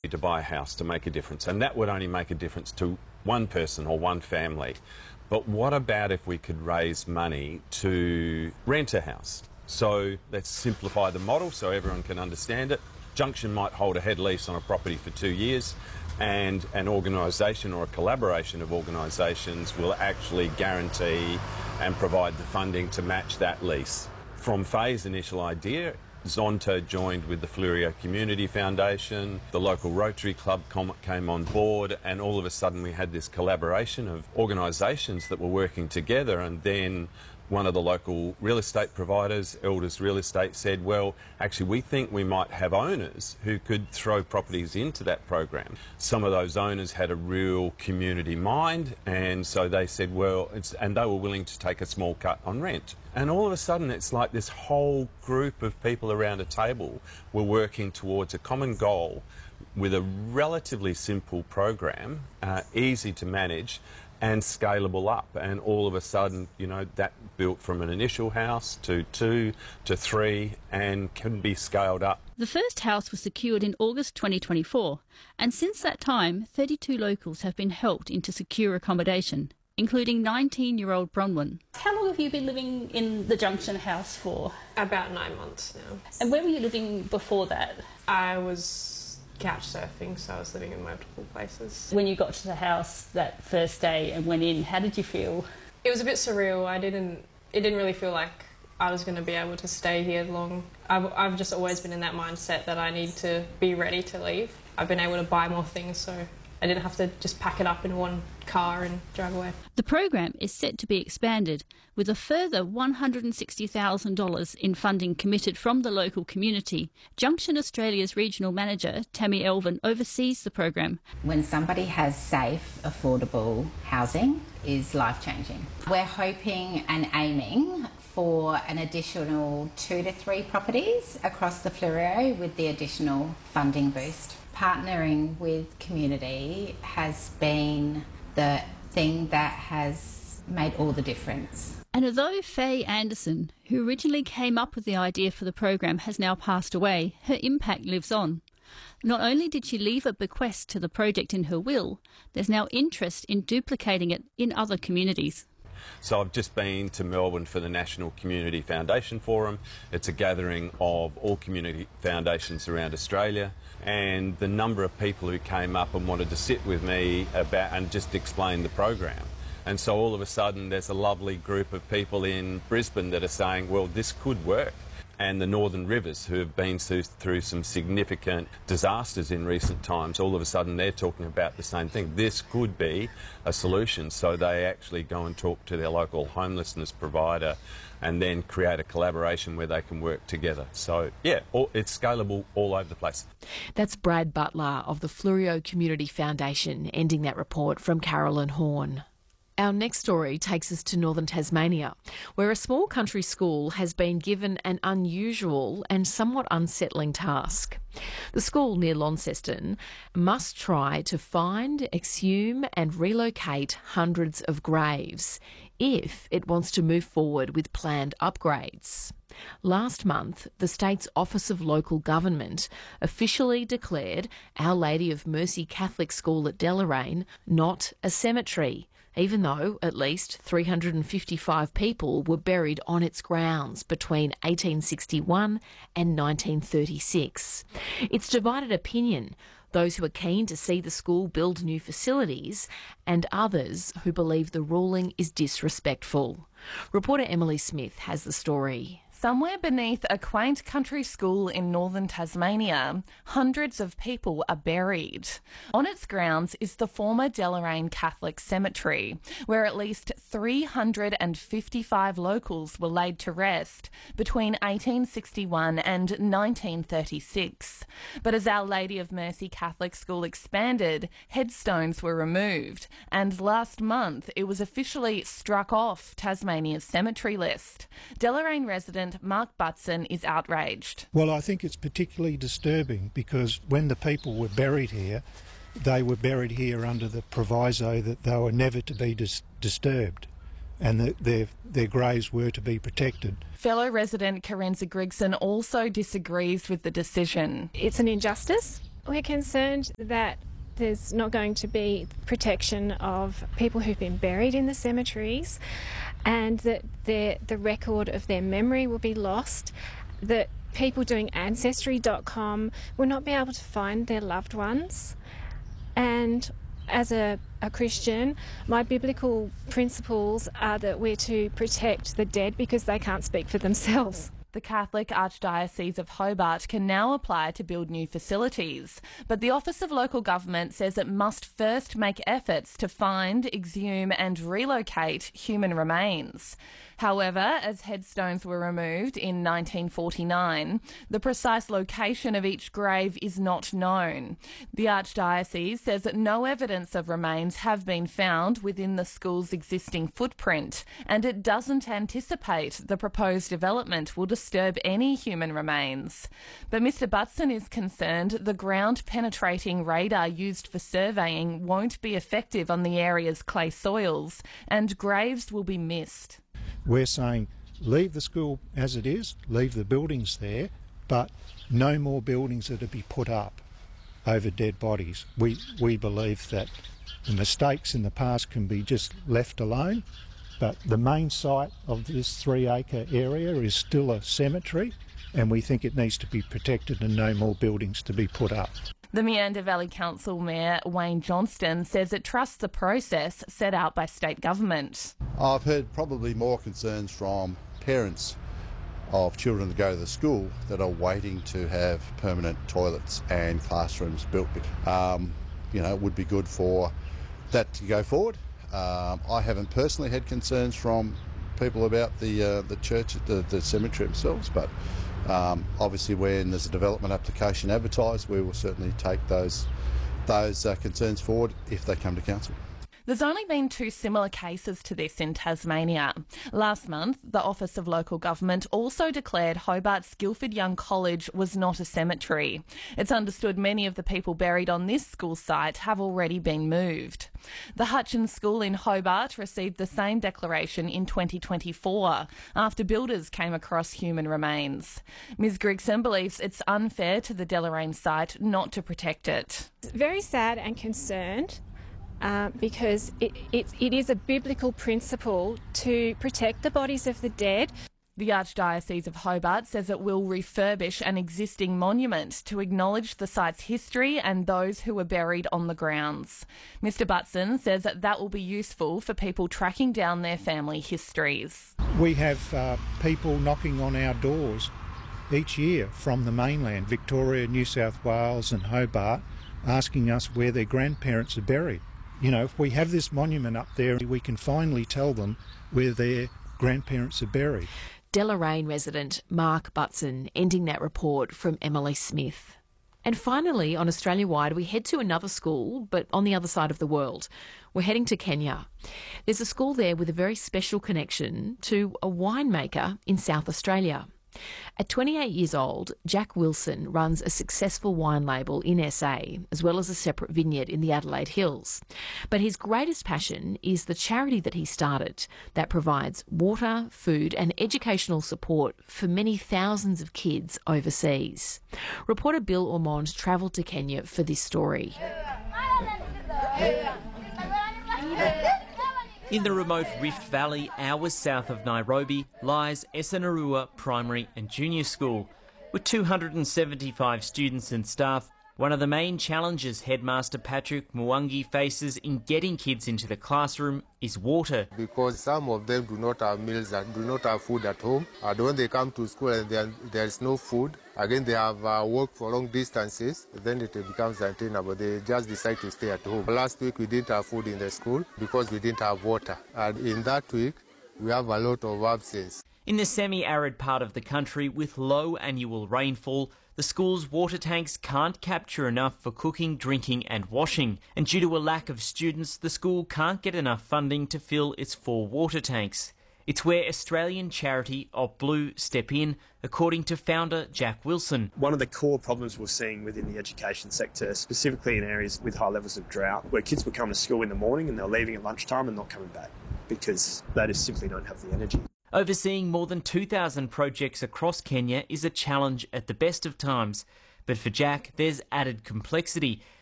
to buy a house to make a difference, and that would only make a difference to one person or one family. But what about if we could raise money to rent a house? So let's simplify the model so everyone can understand it. Junction might hold a head lease on a property for 2 years, and an organisation or a collaboration of organisations will actually guarantee and provide the funding to match that lease. From Faye's initial idea, Zonto joined with the Fleurieu Community Foundation, the local Rotary Club came on board, and all of a sudden we had this collaboration of organisations that were working together. And then one of the local real estate providers, Elders Real Estate, said, well, actually we think we might have owners who could throw properties into that program. Some of those owners had a real community mind, and so they said, well, and they were willing to take a small cut on rent. And all of a sudden it's like this whole group of people around a table were working towards a common goal with a relatively simple program, easy to manage and scalable up. And all of a sudden, you know, that built from an initial house to 2 to 3 and can be scaled up. The first house was secured in August 2024, and since that time 32 locals have been helped into secure accommodation, including 19-year-old Bronwyn. How long have you been living in the Junction house for? About 9 months now. And where were you living before that? I was couch surfing, so I was living in multiple places. When you got to the house that first day and went in, how did you feel? It was a bit surreal. It didn't really feel like I was going to be able to stay here long. I've just always been in that mindset that I need to be ready to leave. I've been able to buy more things, so I didn't have to just pack it up in one car and drive away. The program is set to be expanded with a further $160,000 in funding committed from the local community. Junction Australia's regional manager, Tammy Elvin, oversees the program. When somebody has safe, affordable housing is life-changing. We're hoping and aiming for an additional 2 to 3 properties across the Fleurieu with the additional funding boost. Partnering with community has been the thing that has made all the difference. And although Faye Anderson, who originally came up with the idea for the program, has now passed away, her impact lives on. Not only did she leave a bequest to the project in her will, there's now interest in duplicating it in other communities. So I've just been to Melbourne for the National Community Foundation Forum. It's a gathering of all community foundations around Australia, and the number of people who came up and wanted to sit with me about and just explain the program. And so all of a sudden there's a lovely group of people in Brisbane that are saying, well, this could work. And the Northern Rivers, who have been through some significant disasters in recent times, all of a sudden they're talking about the same thing. This could be a solution. So they actually go and talk to their local homelessness provider and then create a collaboration where they can work together. So, yeah, it's scalable all over the place. That's Brad Butler of the Fleurieu Community Foundation, ending that report from Carolyn Horn. Our next story takes us to northern Tasmania, where a small country school has been given an unusual and somewhat unsettling task. The school near Launceston must try to find, exhume and relocate hundreds of graves if it wants to move forward with planned upgrades. Last month, the state's Office of Local Government officially declared Our Lady of Mercy Catholic School at Deloraine not a cemetery, even though at least 355 people were buried on its grounds between 1861 and 1936. It's divided opinion, those who are keen to see the school build new facilities and others who believe the ruling is disrespectful. Reporter Emily Smith has the story. Somewhere beneath a quaint country school in northern Tasmania, hundreds of people are buried. On its grounds is the former Deloraine Catholic Cemetery, where at least 355 locals were laid to rest between 1861 and 1936. But as Our Lady of Mercy Catholic School expanded, headstones were removed, and last month it was officially struck off Tasmania's cemetery list. Deloraine resident Mark Butson is outraged. Well, I think it's particularly disturbing because when the people were buried here, they were buried here under the proviso that they were never to be disturbed and that their graves were to be protected. Fellow resident Karenza Grigson also disagrees with the decision. It's an injustice. We're concerned that there's not going to be protection of people who've been buried in the cemeteries, and that the record of their memory will be lost, that people doing Ancestry.com will not be able to find their loved ones. And as a Christian, my biblical principles are that we're to protect the dead because they can't speak for themselves. The Catholic Archdiocese of Hobart can now apply to build new facilities, but the Office of Local Government says it must first make efforts to find, exhume and relocate human remains. However, as headstones were removed in 1949, the precise location of each grave is not known. The Archdiocese says that no evidence of remains have been found within the school's existing footprint, and it doesn't anticipate the proposed development will disturb any human remains. But Mr Butson is concerned the ground-penetrating radar used for surveying won't be effective on the area's clay soils, and graves will be missed. We're saying leave the school as it is, leave the buildings there, but no more buildings are to be put up over dead bodies. We believe that the mistakes in the past can be just left alone, but the main site of this 3-acre area is still a cemetery, and we think it needs to be protected and no more buildings to be put up. The Meander Valley Council Mayor Wayne Johnston says it trusts the process set out by state government. I've heard probably more concerns from parents of children that go to the school that are waiting to have permanent toilets and classrooms built. It would be good for that to go forward. I haven't personally had concerns from people about the church, the cemetery themselves, but obviously when there's a development application advertised, we will certainly take those concerns forward if they come to council. There's only been 2 similar cases to this in Tasmania. Last month, the Office of Local Government also declared Hobart's Guildford Young College was not a cemetery. It's understood many of the people buried on this school site have already been moved. The Hutchins School in Hobart received the same declaration in 2024 after builders came across human remains. Ms Grigson believes it's unfair to the Deloraine site not to protect it. Very sad and concerned. Because it is a biblical principle to protect the bodies of the dead. The Archdiocese of Hobart says it will refurbish an existing monument to acknowledge the site's history and those who were buried on the grounds. Mr Butson says that will be useful for people tracking down their family histories. We have people knocking on our doors each year from the mainland, Victoria, New South Wales and Hobart, asking us where their grandparents are buried. If we have this monument up there, we can finally tell them where their grandparents are buried. Deloraine resident Mark Butson ending that report from Emily Smith. And finally, on Australia Wide, we head to another school, but on the other side of the world. We're heading to Kenya. There's a school there with a very special connection to a winemaker in South Australia. At 28 years old, Jack Wilson runs a successful wine label in SA, as well as a separate vineyard in the Adelaide Hills. But his greatest passion is the charity that he started that provides water, food and educational support for many thousands of kids overseas. Reporter Bill Ormond travelled to Kenya for this story. In the remote Rift Valley, hours south of Nairobi, lies Esenarua Primary and Junior School. With 275 students and staff, one of the main challenges Headmaster Patrick Mwangi faces in getting kids into the classroom is water. Because some of them do not have meals and do not have food at home. And when they come to school and there is no food, again they have walked for long distances, then it becomes untenable. They just decide to stay at home. Last week we didn't have food in the school because we didn't have water. And in that week we have a lot of absence. In the semi-arid part of the country with low annual rainfall, the school's water tanks can't capture enough for cooking, drinking and washing. And due to a lack of students, the school can't get enough funding to fill its 4 water tanks. It's where Australian charity Op Blue step in, according to founder Jack Wilson. One of the core problems we're seeing within the education sector, specifically in areas with high levels of drought, where kids will come to school in the morning and they're leaving at lunchtime and not coming back because they just simply don't have the energy. Overseeing more than 2,000 projects across Kenya is a challenge at the best of times. But for Jack, there's added complexity.